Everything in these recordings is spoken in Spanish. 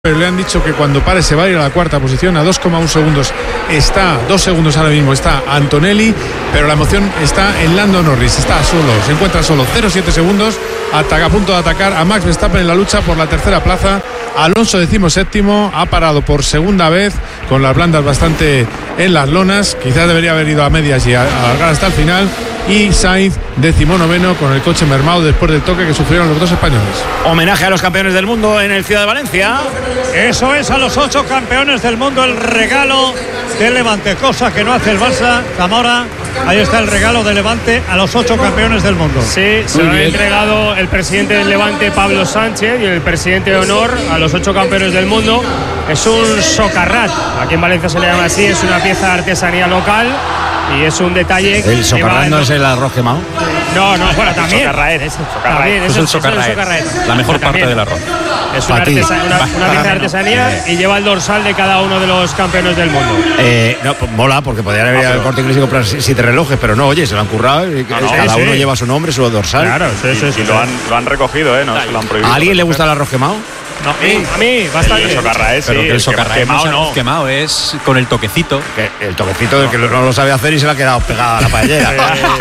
pero le han dicho que cuando pare se va a ir a la cuarta posición a 2,1 segundos. Está 2 segundos ahora mismo, está Antonelli, pero la emoción está en Lando Norris, está solo, se encuentra solo, 0,7 segundos, a punto de atacar a Max Verstappen en la lucha por la tercera plaza. Alonso 17º, ha parado por segunda vez con las blandas bastante en las lonas, quizás debería haber ido a medias y alargar hasta el final. Y Sainz 19º con el coche mermado después del toque que sufrieron los dos españoles. Homenaje a los campeones del mundo en el Ciudad de Valencia. Eso es, a los 8 campeones del mundo, el regalo del Levante, cosa que no hace el Barça. Zamora, ahí está el regalo del Levante a los 8 campeones del mundo. Sí, se lo ha entregado el presidente del Levante, Pablo Sánchez, y el presidente de honor a los 8 campeones del mundo. Es un socarrat, aquí en Valencia se le llama así, es una pieza de artesanía local y es un detalle. ¿El socarrat no es el arroz quemado? No, bueno, también. Socarraet, También, es el socarraet, la mejor parte del arroz. Es una pieza de artesanía y lleva el dorsal de cada uno de los campeones del mundo. No, pues mola, porque podrían haber ido al Corte Inglés y comprar 7 relojes, pero no, oye, se lo han currado. Cada uno lleva su nombre, su dorsal. Claro, sí. Lo han recogido, no se lo han prohibido. ¿A alguien le gusta el arroz quemado? No, a mí, bastante. El socarraet, pero que el socarraet quemado no. Quemado es con el toquecito. El toquecito del que no lo sabe hacer y se le ha quedado pegada a la paellera.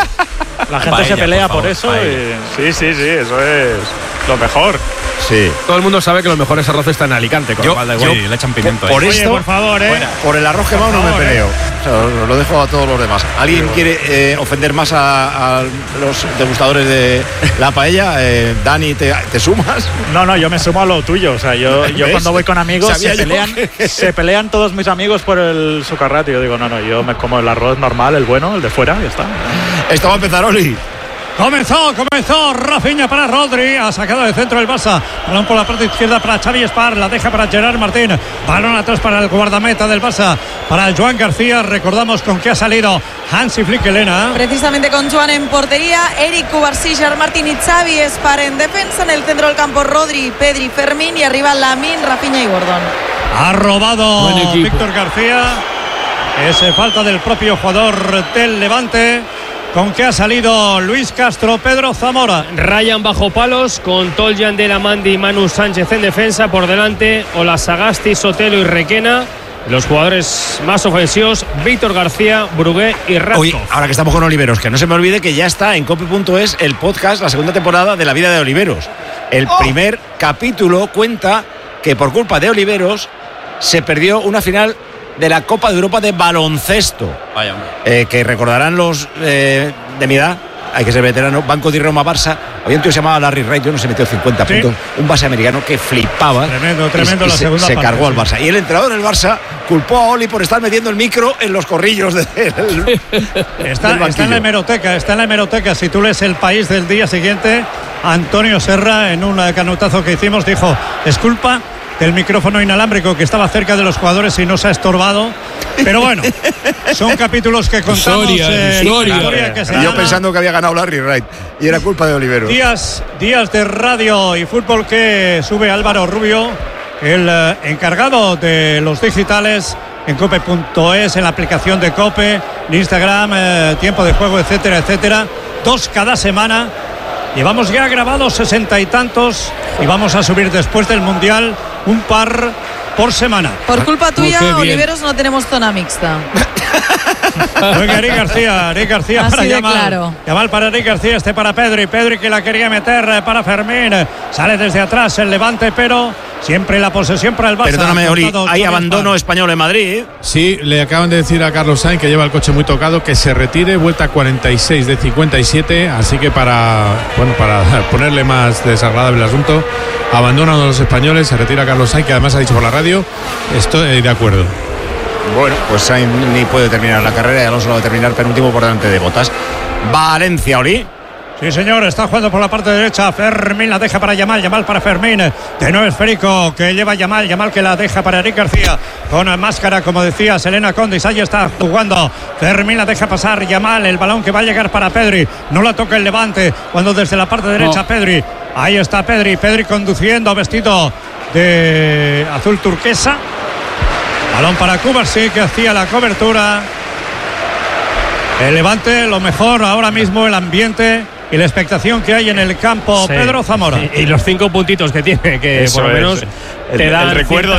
La gente Paella, se pelea por favor, eso. Sí, eso es lo mejor. Sí. Todo el mundo sabe que los mejores arroces están en Alicante, con lo cual da igual. Sí, le echan pimiento. Por Oye, esto, por favor, por el arroz quemado no me peleo. O sea, lo dejo a todos los demás. ¿Alguien quiere ofender más a los degustadores de la paella? Dani, ¿te sumas? No, yo me sumo a lo tuyo. O sea, yo cuando voy con amigos se pelean todos mis amigos por el socarrat. Y yo digo, no, yo me como el arroz normal, el bueno, el de fuera, y ya está. Esto va a empezar, Oli. Comenzó Rafinha para Rodri, ha sacado de centro el Barça, balón por la parte izquierda para Xavi Espar, la deja para Gerard Martín, balón atrás para el guardameta del Barça, para Joan García. Recordamos con qué ha salido Hansi Flick, Elena. Precisamente con Joan en portería, Eric Cubarsí, Gerard Martín y Xavi Espar en defensa. En el centro del campo Rodri, Pedri, Fermín, y arriba Lamine, Rafinha y Gordon. Ha robado Víctor García, ese falta del propio jugador del Levante. ¿Con qué ha salido Luis Castro? Pedro Zamora. Rayan bajo palos con Toljan de la Mandi y Manu Sánchez en defensa. Por delante Olasagasti, Sotelo y Requena. Los jugadores más ofensivos, Víctor García, Brugué y Radko. Oye, ahora que estamos con Oliveros, que no se me olvide que ya está en cope.es el podcast, la segunda temporada de La Vida de Oliveros. El primer capítulo cuenta que por culpa de Oliveros se perdió una final de la Copa de Europa de baloncesto. Vaya, que recordarán los de mi edad, hay que ser veterano, Banco di Roma Barça. Había un tío que se llamaba Larry Wright, yo no se metió 50 puntos, un base americano que flipaba. Tremendo la segunda se parte, cargó al Barça. Y el entrenador del Barça culpó a Oli por estar metiendo el micro en los corrillos está en la hemeroteca. Si tú lees El País del día siguiente, Antonio Serra, en un canutazo que hicimos, dijo: es culpa del micrófono inalámbrico que estaba cerca de los jugadores y no se ha estorbado. Pero bueno, son capítulos que contamos. Historia que se y yo gana. pensando que había ganado Larry Wright y era culpa de Oliveros. Días de radio y fútbol que sube Álvaro Rubio, el encargado de los digitales en cope.es, en la aplicación de Cope, en Instagram, tiempo de juego, etcétera, 2 cada semana. Llevamos ya grabados 60 y tantos y vamos a subir después del Mundial un par por semana. Por culpa tuya, Oliveros, no tenemos zona mixta. Venga, Eric García Así para de Yamal. claro. Yamal para Eric García, para Pedri que la quería meter para Fermín. Sale desde atrás el Levante, pero siempre la posesión para el Barça. Perdóname, Oli, hay abandono español en Madrid. Sí, le acaban de decir a Carlos Sainz, que lleva el coche muy tocado, que se retire, vuelta 46 de 57, así que para ponerle más desagradable el asunto, abandonan a los españoles, se retira Carlos Sainz, que además ha dicho por la radio, estoy de acuerdo. Bueno, pues Sainz ni puede terminar la carrera y Alonso lo va a terminar penúltimo por delante de Bottas. Valencia, Oli. Sí, señor, está jugando por la parte derecha. Fermín la deja para Yamal para Fermín. De nuevo esférico que lleva Yamal que la deja para Eric García. Con máscara, como decía Selena Condis. Ahí está jugando. Fermín la deja pasar Yamal. El balón que va a llegar para Pedri. No la toca el Levante. Cuando desde la parte derecha Pedri. Ahí está Pedri conduciendo, vestido de azul turquesa. Balón para Cubarsí, que hacía la cobertura. El Levante, lo mejor ahora mismo, el ambiente y la expectación que hay en el campo. Pedro Zamora. Y los 5 puntitos que tiene, que Eso por lo menos es. te dan el recuerdo